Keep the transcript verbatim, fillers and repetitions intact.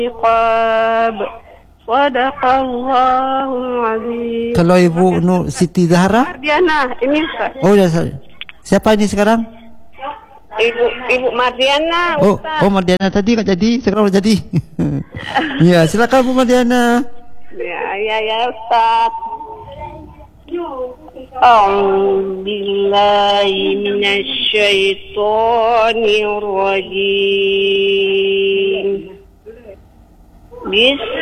iqab. Sadaqallahul azim. Kalau Ibu Nur Siti Zahra? Mardiana, ini Ustaz. Oh, ya. Siapa ini sekarang? Ibu Ibu Mardiana, Oh, Ustaz. oh Mardiana tadi nggak jadi, sekarang udah jadi. Ya, silakan Bu Mardiana. Ya, ya, ya Ustaz. A'udzu billahi minasy syaithanir rajim. Bis